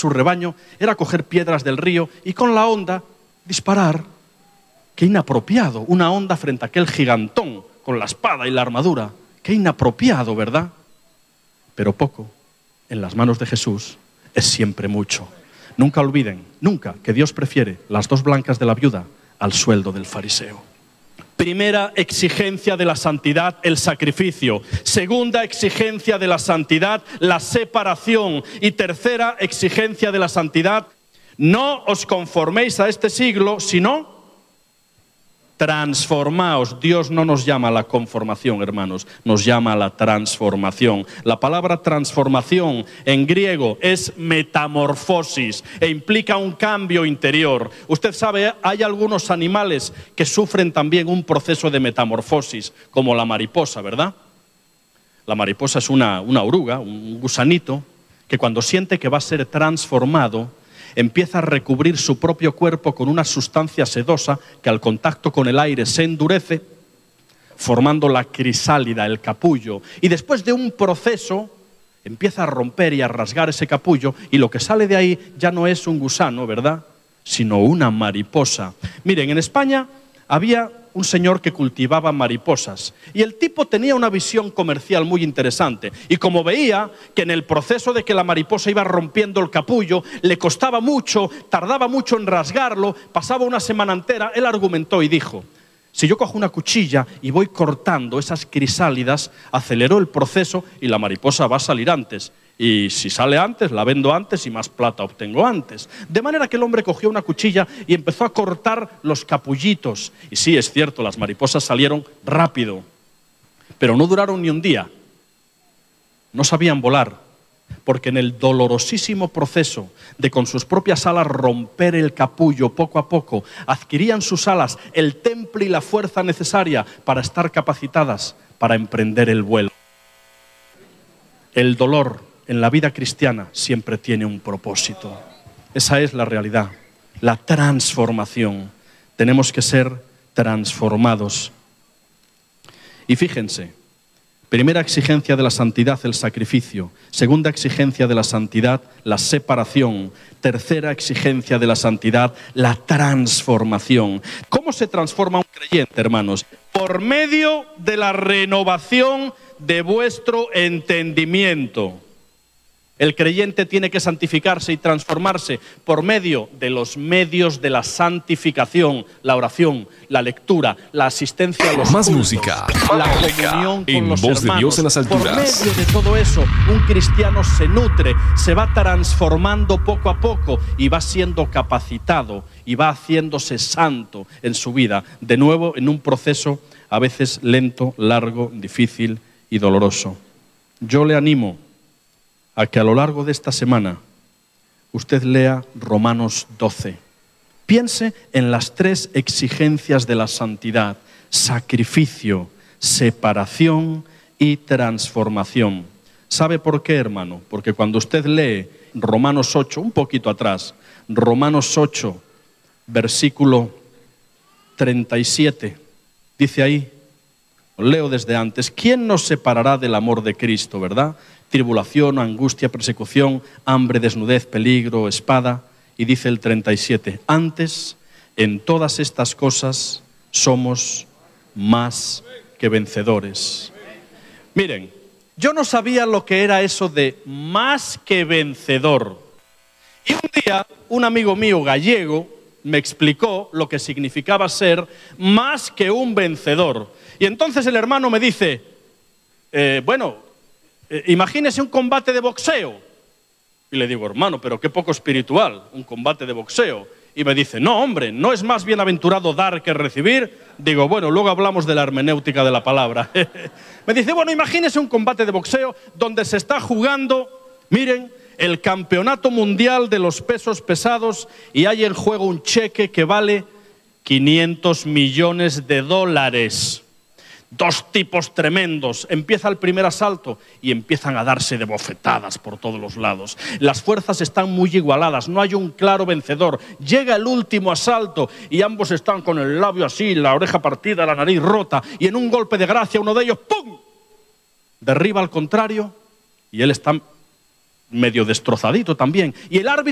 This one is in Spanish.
su rebaño era coger piedras del río y con la honda disparar. Qué inapropiado, una honda frente a aquel gigantón con la espada y la armadura. Qué inapropiado, ¿verdad? Pero poco en las manos de Jesús es siempre mucho. Nunca olviden, nunca, que Dios prefiere las 2 blancas de la viuda al sueldo del fariseo. Primera exigencia de la santidad, el sacrificio. Segunda exigencia de la santidad, la separación. Y tercera exigencia de la santidad, no os conforméis a este siglo, sino transformaos. Dios no nos llama a la conformación, hermanos, nos llama a la transformación. La palabra transformación en griego es metamorfosis e implica un cambio interior. Usted sabe, hay algunos animales que sufren también un proceso de metamorfosis, como la mariposa, ¿verdad? La mariposa es una oruga, un gusanito, que cuando siente que va a ser transformado, empieza a recubrir su propio cuerpo con una sustancia sedosa que al contacto con el aire se endurece, formando la crisálida, el capullo. Y después de un proceso, empieza a romper y a rasgar ese capullo y lo que sale de ahí ya no es un gusano, ¿verdad?, sino una mariposa. Miren, en España había un señor que cultivaba mariposas y el tipo tenía una visión comercial muy interesante y como veía que en el proceso de que la mariposa iba rompiendo el capullo le costaba mucho, tardaba mucho en rasgarlo, pasaba una semana entera, él argumentó y dijo: si yo cojo una cuchilla y voy cortando esas crisálidas, acelero el proceso y la mariposa va a salir antes. Y si sale antes, la vendo antes y más plata obtengo antes. De manera que el hombre cogió una cuchilla y empezó a cortar los capullitos. Y sí, es cierto, las mariposas salieron rápido, pero no duraron ni un día. No sabían volar, porque en el dolorosísimo proceso de con sus propias alas romper el capullo poco a poco, adquirían sus alas el temple y la fuerza necesaria para estar capacitadas para emprender el vuelo. El dolor en la vida cristiana siempre tiene un propósito. Esa es la realidad, la transformación. Tenemos que ser transformados. Y fíjense, primera exigencia de la santidad, el sacrificio. Segunda exigencia de la santidad, la separación. Tercera exigencia de la santidad, la transformación. ¿Cómo se transforma un creyente, hermanos? Por medio de la renovación de vuestro entendimiento. El creyente tiene que santificarse y transformarse por medio de los medios de la santificación, la oración, la lectura, la asistencia a los más cultos, música, la comunión con los Voz hermanos. de Dios en las alturas. Por medio de todo eso, un cristiano se nutre, se va transformando poco a poco y va siendo capacitado y va haciéndose santo en su vida. De nuevo, en un proceso a veces lento, largo, difícil y doloroso. Yo le animo a que a lo largo de esta semana usted lea Romanos 12. Piense en las 3 exigencias de la santidad: sacrificio, separación y transformación. ¿Sabe por qué, hermano? Porque cuando usted lee Romanos 8, un poquito atrás, Romanos 8, versículo 37, dice ahí, leo desde antes: ¿quién nos separará del amor de Cristo, verdad? Tribulación, angustia, persecución, hambre, desnudez, peligro, espada. Y dice el 37, antes, en todas estas cosas somos más que vencedores. Miren, yo no sabía lo que era eso de más que vencedor. Y un día, un amigo mío gallego me explicó lo que significaba ser más que un vencedor. Y entonces el hermano me dice, imagínese un combate de boxeo. Y le digo, hermano, pero qué poco espiritual, un combate de boxeo. Y me dice, no, hombre, ¿no es más bienaventurado dar que recibir? Digo, bueno, luego hablamos de la hermenéutica de la palabra. Me dice, bueno, imagínese un combate de boxeo donde se está jugando, miren, el campeonato mundial de los pesos pesados y hay en juego un cheque que vale $500 millones. 2 tipos tremendos. Empieza el primer asalto y empiezan a darse de bofetadas por todos los lados. Las fuerzas están muy igualadas, no hay un claro vencedor. Llega el último asalto y ambos están con el labio así, la oreja partida, la nariz rota, y en un golpe de gracia uno de ellos, ¡pum!, derriba al contrario y él está medio destrozadito también. Y el árbitro